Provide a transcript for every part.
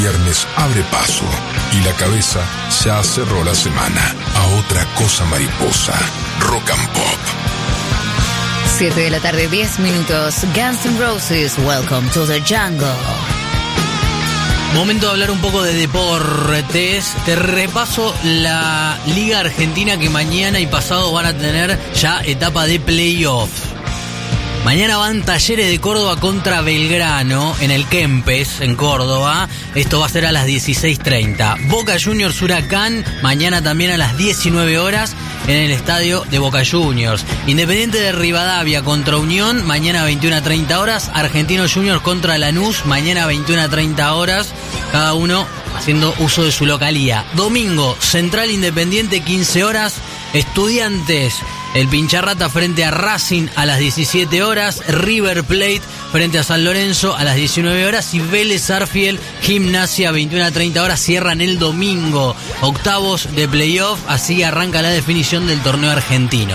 Viernes abre paso y la cabeza ya cerró la semana. A otra cosa mariposa. Rock and Pop. 7 de la tarde, 10 minutos. Guns N' Roses, welcome to the jungle. Momento de hablar un poco de deportes. Te repaso la Liga Argentina, que mañana y pasado van a tener ya etapa de playoff. Mañana van Talleres de Córdoba contra Belgrano en el Kempes, en Córdoba. Esto va a ser a las 16:30. Boca Juniors Huracán, mañana también a las 19 horas en el estadio de Boca Juniors. Independiente de Rivadavia contra Unión, mañana 21:30 horas. Argentinos Juniors contra Lanús, mañana 21:30 horas. Cada uno haciendo uso de su localía. Domingo, Central Independiente, 15 horas. Estudiantes, el Pincharrata frente a Racing a las 17 horas. River Plate frente a San Lorenzo a las 19 horas. Y Vélez Sarsfield, Gimnasia, 21:30 horas. Cierran el domingo. Octavos de playoff. Así arranca la definición del torneo argentino.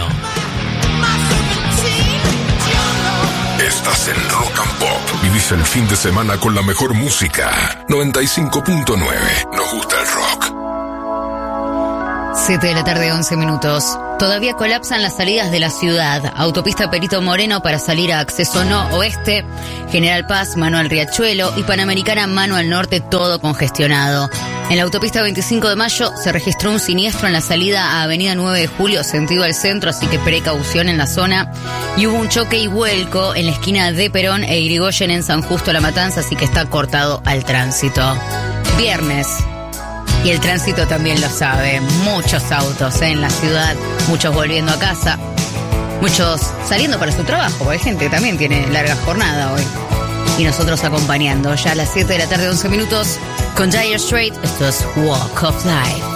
Estás en Rock and Pop. Vivís el fin de semana con la mejor música. 95.9. Nos gusta el rock. 7 de la tarde, 11 minutos. Todavía colapsan las salidas de la ciudad. Autopista Perito Moreno para salir a Acceso No Oeste, General Paz, mano al Riachuelo y Panamericana, mano al norte, todo congestionado. En la autopista 25 de Mayo se registró un siniestro en la salida a Avenida 9 de Julio, sentido al centro, así que precaución en la zona. Y hubo un choque y vuelco en la esquina de Perón e Irigoyen en San Justo La Matanza, así que está cortado al tránsito. Viernes. Y el tránsito también lo sabe. Muchos autos en la ciudad, muchos volviendo a casa, muchos saliendo para su trabajo, porque hay gente que también tiene larga jornada hoy. Y nosotros acompañando ya a las 7 de la tarde, 11 minutos, con Dire Straits. Esto es Walk of Life.